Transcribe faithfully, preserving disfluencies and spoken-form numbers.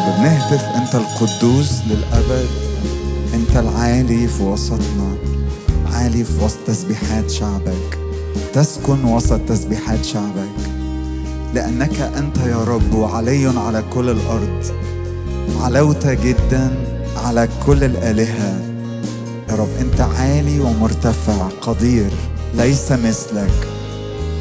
رب بنهتف أنت القدوس للأبد، أنت العالي في وسطنا، عالي في وسط تسبيحات شعبك، تسكن وسط تسبيحات شعبك، لأنك أنت يا رب وعلي على كل الأرض، علوت جدا على كل الآلهة يا رب. أنت عالي ومرتفع قدير، ليس مثلك.